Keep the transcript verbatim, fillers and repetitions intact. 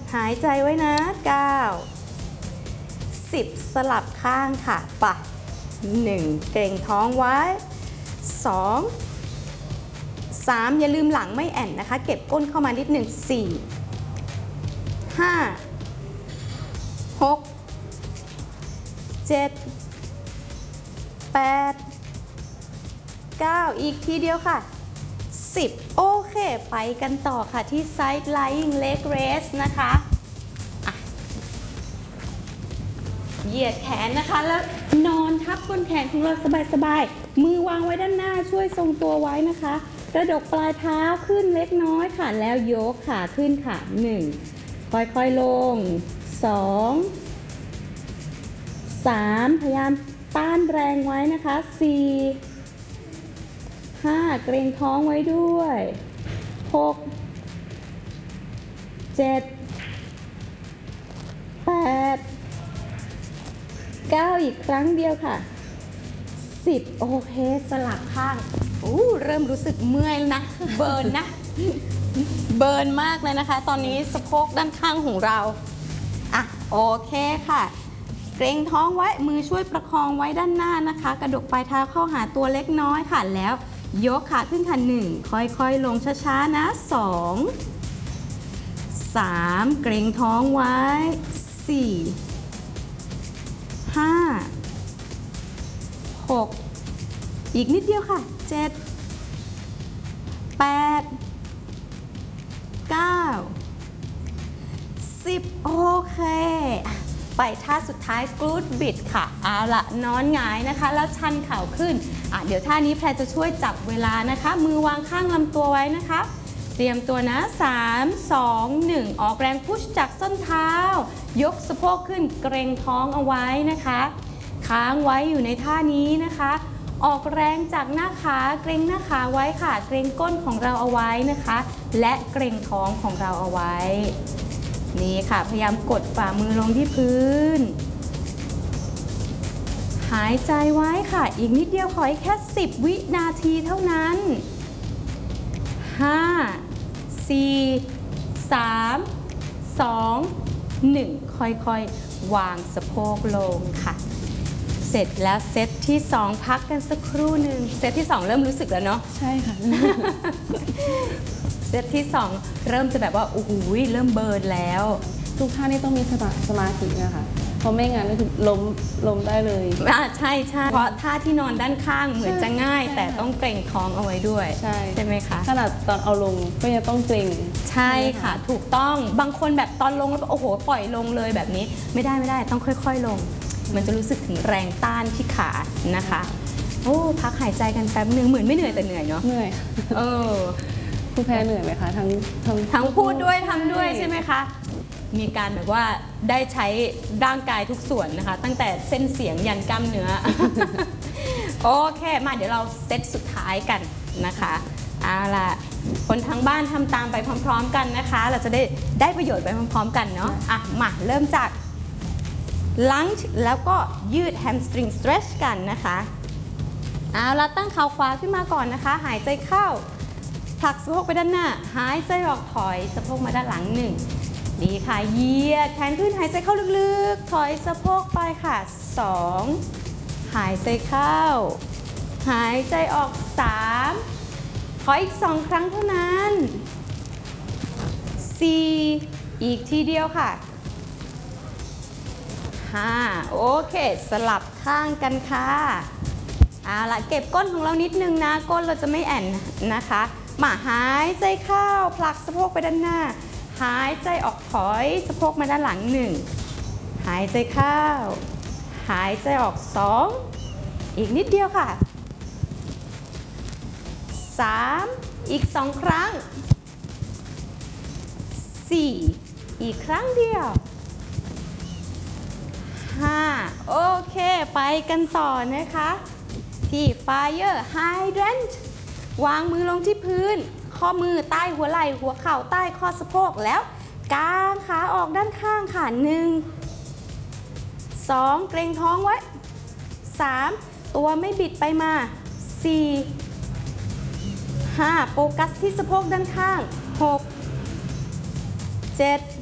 หายใจไว้นะเก้า สิบสลับข้างค่ะไปหนึ่งเกร็งท้องไว้สอง สามอย่าลืมหลังไม่แอนนะคะเก็บก้นเข้ามานิดหนึ่งสี่ ห้า หก เจ็ด แปด เก้าอีกทีเดียวค่ะสิบโอเคไปกันต่อค่ะที่ side lying leg raise นะคะเหยียดแขนนะคะแล้วนอนทับก้นแขนของเราสบายๆมือวางไว้ด้านหน้าช่วยทรงตัวไว้นะคะกระดกปลายเท้าขึ้นเล็กน้อยค่ะแล้วยกขาขึ้นค่ะหนึ่งค่อยๆลงสอง สามพยายามต้านแรงไว้นะคะสี่ ห้าเกรงท้องไว้ด้วยหก เจ็ด แปด เก้าอีกครั้งเดียวค่ะสิบโอเคสลับข้างอู้เริ่มรู้สึกเมื่อยแล้วนะเบิร์นนะเบิร์นมากเลยนะคะตอนนี้สะโพกด้านข้างของเราอ่ะโอเคค่ะเกรงท้องไว้มือช่วยประคองไว้ด้านหน้านะคะกระดกปลายเท้าเข้าหาตัวเล็กน้อยค่ะแล้วยกขาขึ้นค่ะหนึ่งค่อยๆลงช้าๆนะสอง สามเกรงท้องไว้สี่ ห้า หกอีกนิดเดียวค่ะเจ็ด แปด เก้า สิบโอเคไปท่าสุดท้ายกรูดบิดค่ะเอาละนอนหงายนะคะแล้วชันเข่าขึ้นอ่ะเดี๋ยวท่านี้แพรจะช่วยจับเวลานะคะมือวางข้างลำตัวไว้นะคะเตรียมตัวนะสาม สอง หนึ่งออกแรงพุชจากส้นเท้ายกสะโพกขึ้นเกรงท้องเอาไว้นะคะค้างไว้อยู่ในท่านี้นะคะออกแรงจากหน้าขาเกรงหน้าขาไว้ค่ะเกรงก้นของเราเอาไว้นะคะและเกรงท้องของเราเอาไว้นี่ค่ะพยายามกดฝ่ามือลงที่พื้นหายใจไว้ค่ะอีกนิดเดียวขอแค่สิบวินาทีเท่านั้นห้า สี่ สาม สอง หนึ่งค่อยๆวางสะโพกลงค่ะเสร็จแล้วเซตที่สองพักกันสักครู่หนึ่งเซตที่สองเริ่มรู้สึกแล้วเนาะใช่ค่ะ เซตที่สองเริ่มจะแบบว่าโอ้โหเริ่มเบิร์นแล้วทุกท่านี่ต้องมีสมาสมาธินะคะเพราะไม่งั้นก็คือล้มล้มได้เลยอ่าใช่ใช่เพราะท่าที่นอนด้านข้างเหมือนจะง่ายแต่ต้องเกรงท้องเอาไว้ด้วยใช่ใช่ไหมคะขนาดตอนเอาลงก็ยังต้องเกรงใช่ค่ะถูกต้องบางคนแบบตอนลงแล้วโอ้โหปล่อยลงเลยแบบนี้ไม่ได้ไม่ได้ต้องค่อยๆลงมันจะรู้สึกถึงแรงต้านที่ขานะคะโอ้พักหายใจกันแป๊บนึงเหมือนไม่เหนื่อยแต่เหนื่อยเนาะเหนื่อยเออคุณแพรเหนื่อยไหมคะทั้งทั้งทั้งพูดด้วยทำด้วยใช่ไหมคะมีการแบบว่าได้ใช้ร่างกายทุกส่วนนะคะตั้งแต่เส้นเสียงยันกล้ามเนื้อ โอเคมาเดี๋ยวเราเซตสุดท้ายกันนะคะเอาล่ะคนทางบ้านทำตามไปพร้อมๆกันนะคะเราจะได้ได้ประโยชน์ไปพร้อมๆกันเนาะอ่ะมาเริ่มจากลังจ์แล้วก็ยืด hamstring stretch กันนะคะเอาล่ะตั้งเข่าขวาขึ้นมาก่อนนะคะหายใจเข้าผลักสะโพกไปด้านหน้าหายใจออกถอยสะโพกมาด้านหลังหนึ่งดีค่ะเหยียดแขนขึ้นหายใจเข้าลึกๆถอยสะโพกไปค่ะสองหายใจเข้าหายใจออกสามขออีกสองครั้งเท่านั้นสี่อีกทีเดียวค่ะห้าโอเคสลับข้างกันค่ะเอาล่ะเก็บก้นของเรานิดนึงนะก้นเราจะไม่แอนนะคะมาหายใจเข้าผลักสะโพกไปด้านหน้าหายใจออกถอยสะโพกมาด้านหลังหนึ่งหายใจเข้าหายใจออกสองอีกนิดเดียวค่ะสามอีกสองครั้งสี่อีกครั้งเดียวห้าโอเคไปกันต่อนะคะที่ Fire Hydrant วางมือลงที่พื้นข้อมือใต้หัวไหล่หัวเข่าใต้ข้อสะโพกแล้วกางขาออกด้านข้างค่ะหนึ่ง สองเกรงท้องไว้สามตัวไม่บิดไปมาสี่ ห้าโฟกัสที่สะโพกด้านข้างหก เจ็ด